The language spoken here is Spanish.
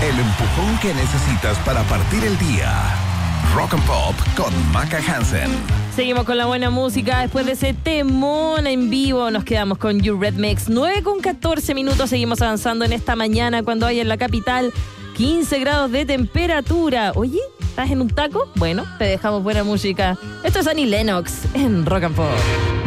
El empujón que necesitas para partir el día. Rock and Pop con Maca Hansen. Seguimos con la buena música. Después de ese temón en vivo, nos quedamos con You Red Mix. 9:14. Seguimos avanzando en esta mañana cuando hay en la capital 15 grados de temperatura. Oye, ¿estás en un taco? Bueno, te dejamos buena música. Esto es Annie Lennox en Rock and Pop.